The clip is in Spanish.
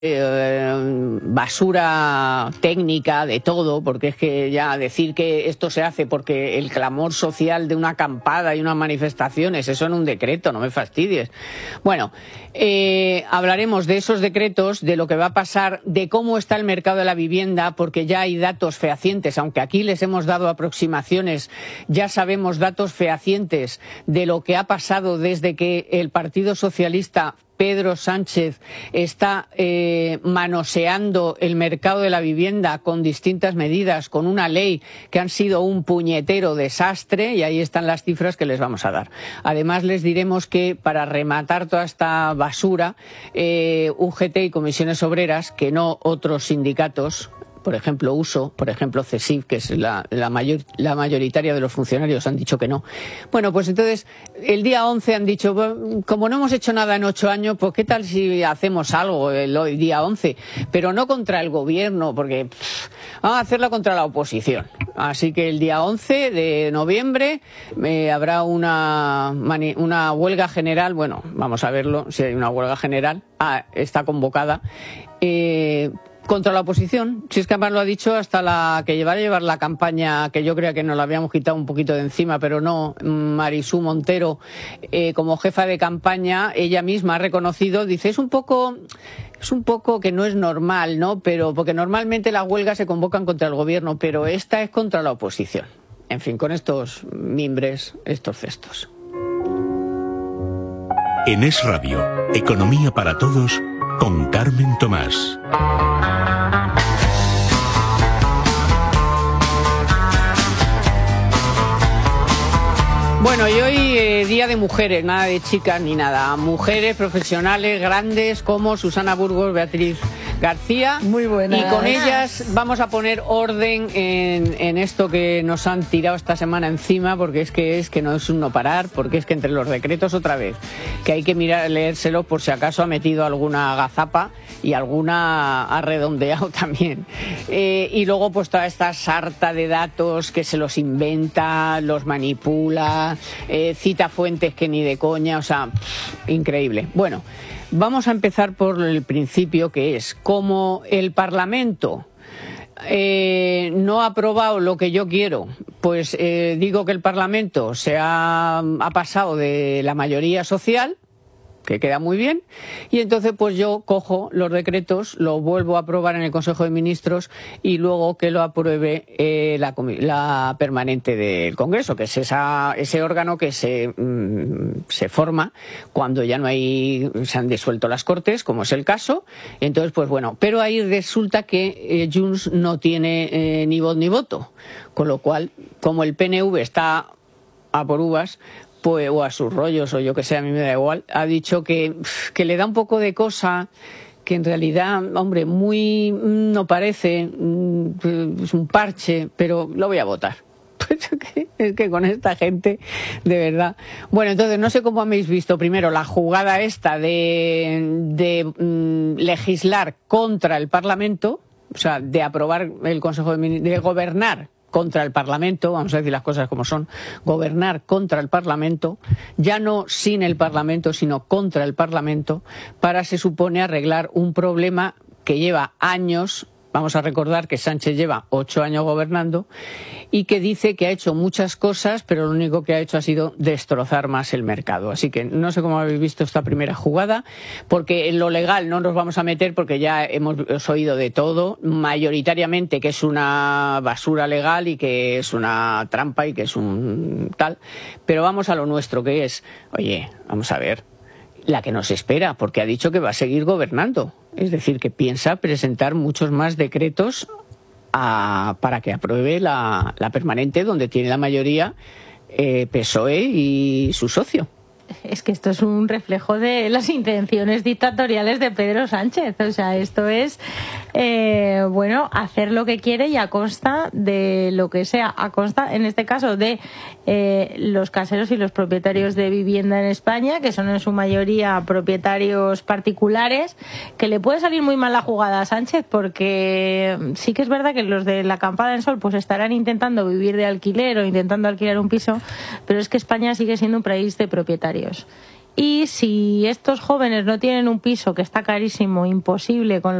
basura técnica, de todo, porque es que ya decir que esto se hace porque el clamor social de una acampada y unas manifestaciones, eso en un decreto, no me fastidies. Bueno, hablaremos de esos decretos, de lo que va a pasar, de cómo está el mercado de la vivienda, porque ya hay datos fehacientes, aunque aquí les hemos dado aproximaciones, ya sabemos datos fehacientes de lo que ha pasado desde que el Partido Socialista Pedro Sánchez está manoseando el mercado de la vivienda con distintas medidas, con una ley que han sido un puñetero desastre, y ahí están las cifras que les vamos a dar. Además, les diremos que para rematar toda esta basura, UGT y Comisiones Obreras, que no otros sindicatos, por ejemplo USO, por ejemplo CESIF, que es la mayoritaria de los funcionarios, han dicho que no. Bueno, pues entonces el día 11 han dicho, como no hemos hecho nada en 8 años, pues qué tal si hacemos algo el día 11, pero no contra el gobierno, porque vamos a hacerlo contra la oposición. Así que el día 11 de noviembre habrá una huelga general, bueno, vamos a verlo si hay una huelga general, está convocada, contra la oposición. Si es que además lo ha dicho hasta la que va a llevar la campaña, que yo creía que nos la habíamos quitado un poquito de encima, pero no, Marisú Montero, como jefa de campaña, ella misma ha reconocido, dice, es un poco que no es normal, ¿no? Pero porque normalmente las huelgas se convocan contra el gobierno, pero esta es contra la oposición. En fin, con estos mimbres, estos cestos. En Es Radio, Economía para Todos, con Carmen Tomás. Bueno, y hoy día de mujeres, nada de chicas ni nada. Mujeres profesionales grandes como Susana Burgos, Beatriz García. Muy buenas. Y con ellas vamos a poner orden en esto que nos han tirado esta semana encima, porque es que no es un no parar, porque es que entre los decretos otra vez, que hay que leérselo por si acaso ha metido alguna gazapa y alguna ha redondeado también. Y luego pues toda esta sarta de datos que se los inventa, los manipula, cita fuentes que ni de coña, o sea, increíble. Bueno, vamos a empezar por el principio, que es como el Parlamento no ha aprobado lo que yo quiero, pues digo que el Parlamento ha pasado de la mayoría social, que queda muy bien, y entonces pues yo cojo los decretos, los vuelvo a aprobar en el Consejo de Ministros y luego que lo apruebe la permanente del Congreso, que es ese órgano que se forma cuando ya se han disuelto las Cortes, como es el caso. Entonces pues bueno, pero ahí resulta que Junts no tiene ni voz ni voto, con lo cual, como el PNV está a por uvas, pues, o a sus rollos, o yo que sé, a mí me da igual, ha dicho que le da un poco de cosa, que en realidad, hombre, muy no parece, es un parche, pero lo voy a votar. Es que con esta gente, de verdad. Bueno, entonces, no sé cómo habéis visto primero la jugada esta de legislar contra el Parlamento, o sea, de aprobar el Consejo de Ministros, de gobernar contra el Parlamento, vamos a decir las cosas como son, gobernar contra el Parlamento, ya no sin el Parlamento, sino contra el Parlamento, para, se supone, arreglar un problema que lleva años. Vamos a recordar que Sánchez lleva 8 años gobernando y que dice que ha hecho muchas cosas, pero lo único que ha hecho ha sido destrozar más el mercado. Así que no sé cómo habéis visto esta primera jugada, porque en lo legal no nos vamos a meter, porque ya hemos oído de todo, mayoritariamente que es una basura legal y que es una trampa y que es un tal. Pero vamos a lo nuestro, que es, oye, vamos a ver, la que nos espera, porque ha dicho que va a seguir gobernando. Es decir, que piensa presentar muchos más decretos para que apruebe la permanente, donde tiene la mayoría PSOE y su socio. Es que esto es un reflejo de las intenciones dictatoriales de Pedro Sánchez. O sea, esto es, bueno, hacer lo que quiere y a costa de lo que sea. A costa, en este caso, de los caseros y los propietarios de vivienda en España, que son en su mayoría propietarios particulares, que le puede salir muy mal la jugada a Sánchez, porque sí que es verdad que los de la acampada en Sol pues estarán intentando vivir de alquiler o intentando alquilar un piso, pero es que España sigue siendo un país de propietarios. Y si estos jóvenes no tienen un piso, que está carísimo, imposible, con